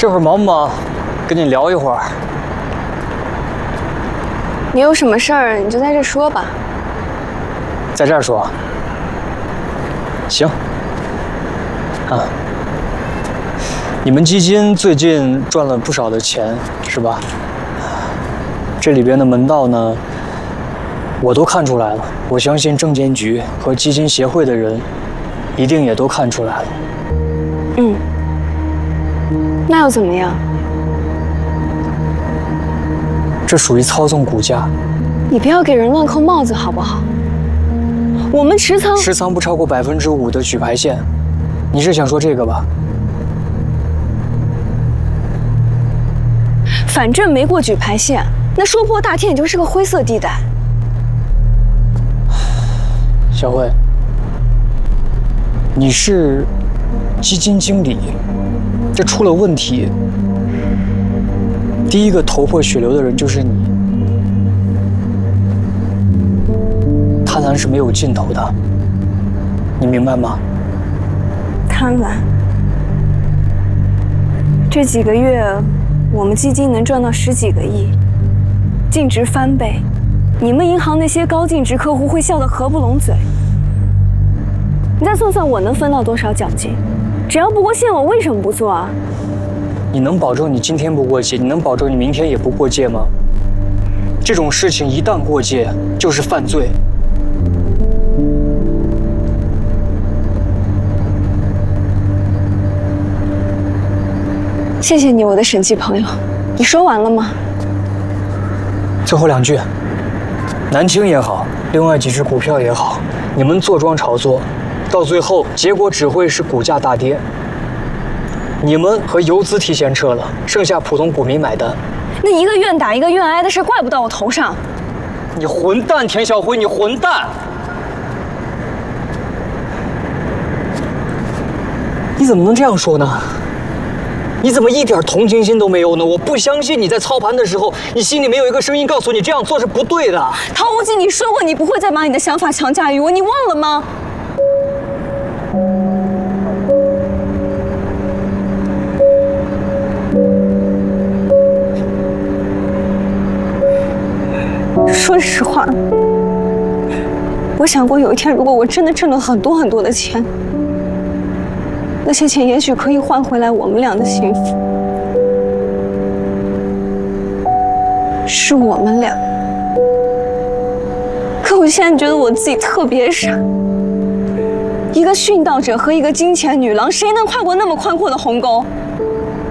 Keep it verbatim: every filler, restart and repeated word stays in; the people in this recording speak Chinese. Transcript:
这会儿忙不忙？跟你聊一会儿。 你有什么事儿你就在这说吧。 在这儿说。行。啊。你们基金最近赚了不少的钱，是吧？这里边的门道呢，我都看出来了。我相信证监局和基金协会的人，一定也都看出来了。 嗯。那又怎么样？ 这属于操纵股价。 你不要给人乱扣帽子好不好？我们持仓持仓不超过百分之五的举牌线，你是想说这个吧？ 反正没过举牌线，那说破大天也就是个灰色地带。 小慧，你是基金经理，这出了问题，第一个头破血流的人就是你。贪婪是没有尽头的，你明白吗？ 贪婪。这几个月，我们基金能赚到十几个亿，净值翻倍，你们银行那些高净值客户会笑得合不拢嘴。你再算算我能分到多少奖金？只要不过线，我为什么不做啊？ 你能保证你今天不过界？你能保证你明天也不过界吗？这种事情一旦过界，就是犯罪。 谢谢你，我的审计朋友。你说完了吗？ 最后两句，南青也好，另外几只股票也好，你们坐庄炒作，到最后结果只会是股价大跌。你们和游资提前撤了，剩下普通股民买单。 那一个愿打一个愿挨的事，怪不到我头上。 你混蛋，田小辉，你混蛋！你怎么能这样说呢？你怎么一点同情心都没有呢？我不相信你在操盘的时候，你心里没有一个声音告诉你这样做是不对的。 陶无忌，你说过你不会再把你的想法强加于我，你忘了吗？说实话，我想过有一天，如果我真的挣了很多很多的钱，那些钱也许可以换回来我们俩的幸福。是我们俩。可我现在觉得我自己特别傻。一个殉道者和一个金钱女郎，谁能跨过那么宽阔的鸿沟？